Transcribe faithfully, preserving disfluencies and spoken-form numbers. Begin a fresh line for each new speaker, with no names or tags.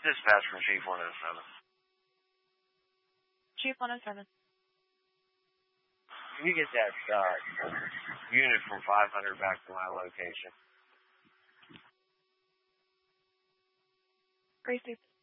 Dispatch from Chief one oh seven.
Chief one oh seven.
Can you get that uh, unit from five hundred back to my location?
Gracie.